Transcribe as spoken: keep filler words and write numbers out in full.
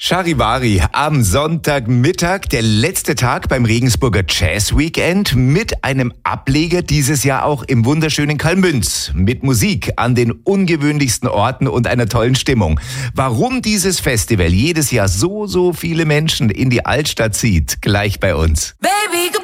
Charivari am Sonntagmittag, der letzte Tag beim Regensburger Jazz Weekend mit einem Ableger dieses Jahr auch im wunderschönen Kalmünz. Mit Musik an den ungewöhnlichsten Orten und einer tollen Stimmung. Warum dieses Festival jedes Jahr so, so viele Menschen in die Altstadt zieht, gleich bei uns. Baby,